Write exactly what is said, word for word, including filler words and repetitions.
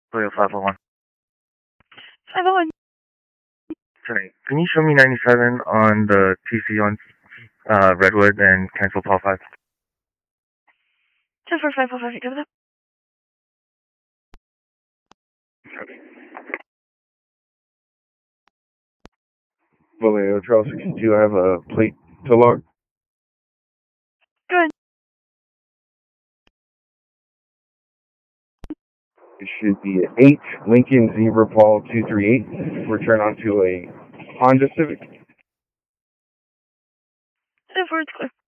Toyota five oh one. five oh one. Sorry, can you show me ninety-seven on the T C on uh, Redwood and cancel Paul five? ten four five four five, you got that? Okay. Vallejo Trail sixty-two, I have a plate to log. Go ahead. It should be an eight Lincoln Zebra Paul two three eight. Return onto a Honda Civic. ten four, it's clear.